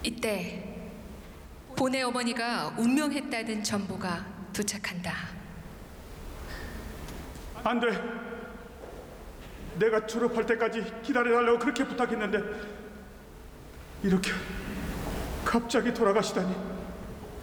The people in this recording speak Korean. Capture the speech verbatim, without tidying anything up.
이때 보네 어머니가 운명했다는 전보가 도착한다. 안 돼. 내가 졸업할 때까지 기다려달라고 그렇게 부탁했는데 이렇게 갑자기 돌아가시다니.